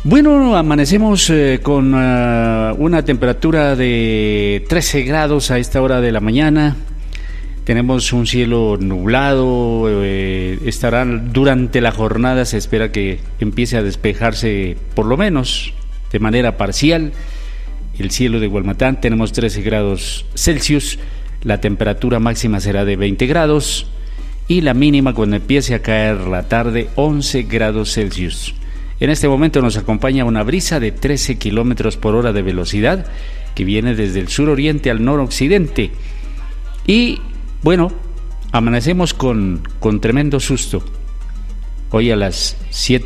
Bueno, amanecemos con una temperatura de 13 grados a esta hora de la mañana. Tenemos un cielo nublado, estará durante la jornada, se espera que empiece a despejarse por lo menos de manera parcial el cielo de Hualmatán. Tenemos 13 grados Celsius, la temperatura máxima será de 20 grados y la mínima cuando empiece a caer la tarde 11 grados Celsius. En este momento nos acompaña una brisa de 13 kilómetros por hora de velocidad que viene desde el suroriente al noroccidente. Y bueno, amanecemos con tremendo susto. Hoy a las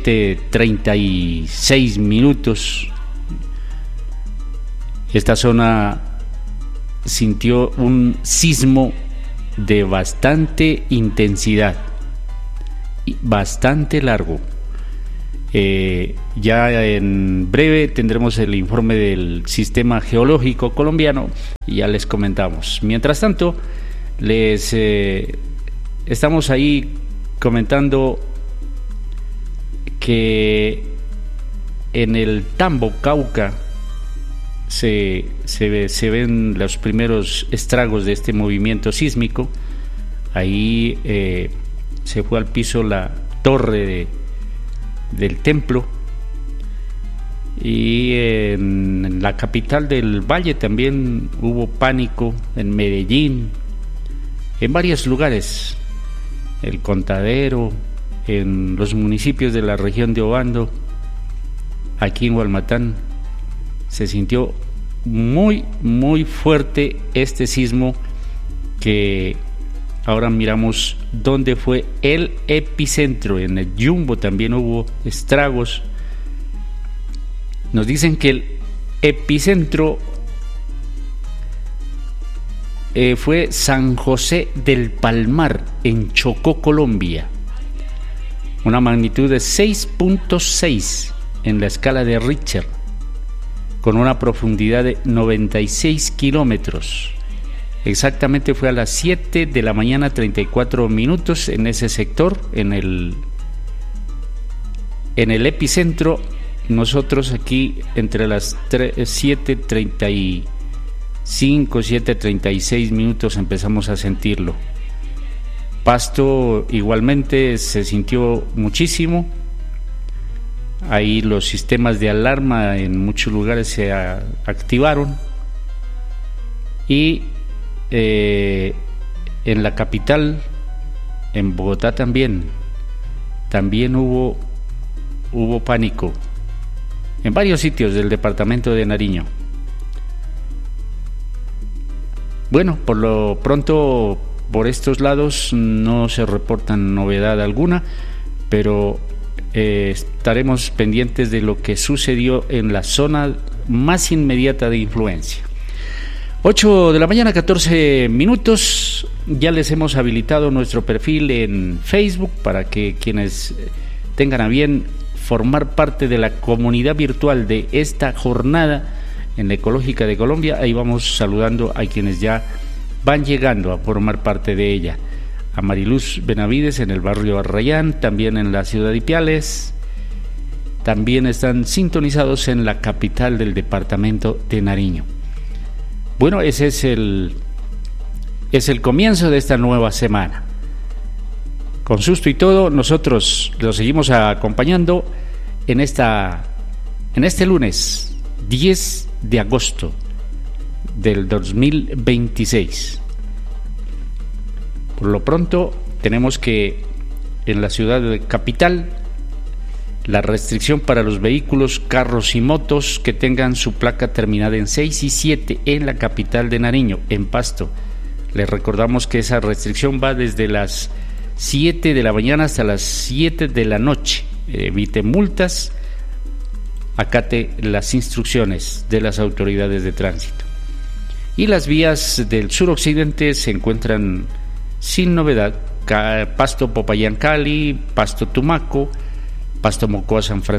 7:36 minutos, esta zona sintió un sismo de bastante intensidad, bastante largo. Ya en breve tendremos el informe del Sistema Geológico Colombiano y ya les comentamos. Mientras tanto, les estamos ahí comentando que en el Tambo, Cauca, se ven los primeros estragos de este movimiento sísmico. Ahí se fue al piso la torre del templo, y en la capital del Valle también hubo pánico, en Medellín, en varios lugares, el Contadero, en los municipios de la región de Obando. Aquí en Hualmatán se sintió muy fuerte este sismo, que ahora miramos dónde fue el epicentro. En el Yumbo también hubo estragos. Nos dicen que el epicentro fue San José del Palmar, en Chocó, Colombia. Una magnitud de 6.6 en la escala de Richter, con una profundidad de 96 kilómetros. Exactamente fue a las 7 de la mañana 34 minutos en ese sector, en el epicentro. Nosotros aquí entre las 7:35, 7:36 minutos empezamos a sentirlo. Pasto igualmente se sintió muchísimo. Ahí los sistemas de alarma en muchos lugares se activaron. Y en la capital, en Bogotá también hubo pánico en varios sitios del departamento de Nariño. Bueno, por lo pronto por estos lados no se reportan novedad alguna, pero estaremos pendientes de lo que sucedió en la zona más inmediata de influencia. 8 de la mañana, 14 minutos. Ya les hemos habilitado nuestro perfil en Facebook para que quienes tengan a bien formar parte de la comunidad virtual de esta jornada en la Ecológica de Colombia. Ahí vamos saludando a quienes ya van llegando a formar parte de ella. A Mariluz Benavides en el barrio Arrayán, también en la ciudad de Ipiales. También están sintonizados en la capital del departamento de Nariño. Bueno, ese es el comienzo de esta nueva semana. Con susto y todo, nosotros los seguimos acompañando en este lunes 10 de agosto del 2026. Por lo pronto, tenemos que en la ciudad de capital, la restricción para los vehículos, carros y motos que tengan su placa terminada en 6 y 7 en la capital de Nariño, en Pasto. Les recordamos que esa restricción va desde las 7 de la mañana hasta las 7 de la noche. Evite multas, acate las instrucciones de las autoridades de tránsito. Y las vías del suroccidente se encuentran sin novedad: Pasto Popayán Cali, Pasto Tumaco, Pasto Mocoa San Francisco,